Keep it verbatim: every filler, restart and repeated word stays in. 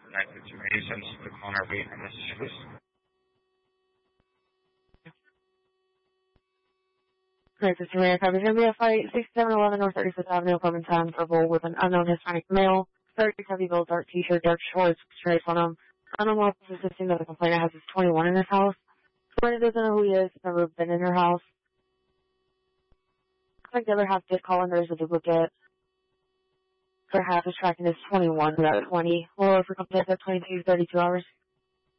that situation. Just put on our wait on this service. Great, Mister Mayor, there's going to be a fight, sixty-seven eleven North thirty-fifth Avenue, apartment ten, purple, with an unknown Hispanic male, thirty heavy build, dark t-shirt, dark shorts, stripes on him. Unknown male persisting that the complainant has his twenty-one in his house. Complainant doesn't know who he is, never been in her house. I think the other half did call in, there's a duplicate. Her half is tracking his twenty-one, that twenty. Well, if we're comparing that twenty-two, thirty-two hours.